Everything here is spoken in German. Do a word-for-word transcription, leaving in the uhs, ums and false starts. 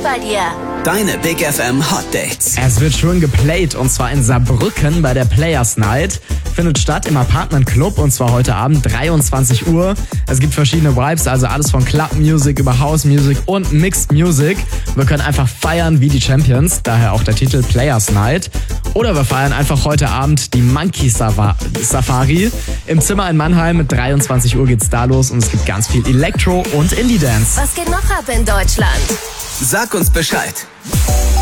bei dir? Deine Big F M Hot Dates. Es wird schon geplayt und zwar in Saarbrücken bei der Players Night. Findet statt im Apartment Club und zwar heute Abend dreiundzwanzig Uhr. Es gibt verschiedene Vibes, also alles von Club Music über House Music und Mixed Music. Wir können einfach feiern wie die Champions, daher auch der Titel Players Night. Oder wir feiern einfach heute Abend die Monkey Safari. Im Zimmer in Mannheim, dreiundzwanzig Uhr geht's da los und es gibt ganz viel Elektro und Indie Dance. Was geht noch ab in Deutschland? Sag uns Bescheid.